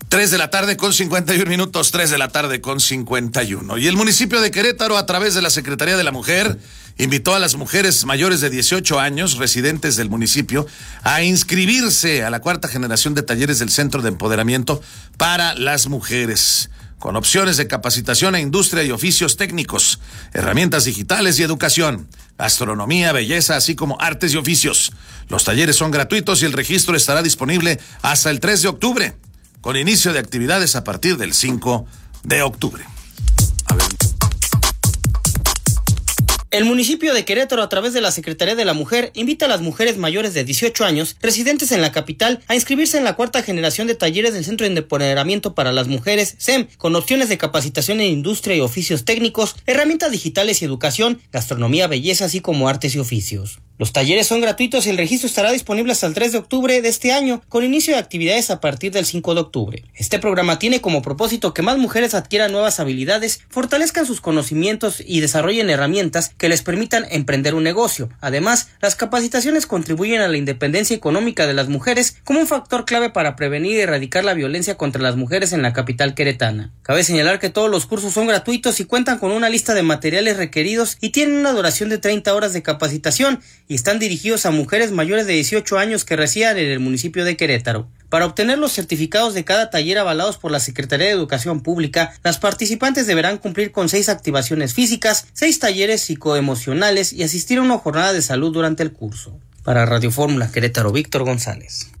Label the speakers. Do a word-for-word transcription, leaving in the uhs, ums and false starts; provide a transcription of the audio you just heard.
Speaker 1: tres de la tarde con cincuenta y un minutos, tres de la tarde con cincuenta y uno. Y el municipio de Querétaro, a través de la Secretaría de la Mujer, invitó a las mujeres mayores de dieciocho años, residentes del municipio, a inscribirse a la cuarta generación de talleres del Centro de Empoderamiento para las Mujeres, con opciones de capacitación a industria y oficios técnicos, herramientas digitales y educación, gastronomía, belleza, así como artes y oficios. Los talleres son gratuitos y el registro estará disponible hasta el tres de octubre, con inicio de actividades a partir del cinco de octubre. A ver.
Speaker 2: El municipio de Querétaro, a través de la Secretaría de la Mujer, invita a las mujeres mayores de dieciocho años, residentes en la capital, a inscribirse en la cuarta generación de talleres del Centro de Empoderamiento para las Mujeres, C E M, con opciones de capacitación en industria y oficios técnicos, herramientas digitales y educación, gastronomía, belleza, así como artes y oficios. Los talleres son gratuitos y el registro estará disponible hasta el tres de octubre de este año, con inicio de actividades a partir del cinco de octubre. Este programa tiene como propósito que más mujeres adquieran nuevas habilidades, fortalezcan sus conocimientos y desarrollen herramientas que les permitan emprender un negocio. Además, las capacitaciones contribuyen a la independencia económica de las mujeres como un factor clave para prevenir y erradicar la violencia contra las mujeres en la capital queretana. Cabe señalar que todos los cursos son gratuitos y cuentan con una lista de materiales requeridos y tienen una duración de treinta horas de capacitación y están dirigidos a mujeres mayores de dieciocho años que residan en el municipio de Querétaro. Para obtener los certificados de cada taller avalados por la Secretaría de Educación Pública, las participantes deberán cumplir con seis activaciones físicas, seis talleres psicoemocionales y asistir a una jornada de salud durante el curso. Para Radio Fórmula Querétaro, Víctor González.